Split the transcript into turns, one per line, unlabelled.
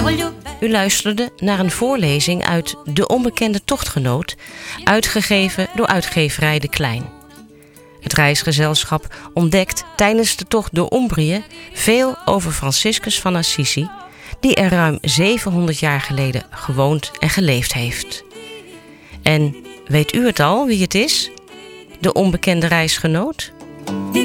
U luisterde naar een voorlezing uit De Onbekende Tochtgenoot, uitgegeven door uitgeverij De Klein. Het reisgezelschap ontdekt tijdens de tocht door Umbrië veel over Franciscus van Assisi, die er ruim 700 jaar geleden gewoond en geleefd heeft. En weet u het al wie het is? De onbekende reisgenoot?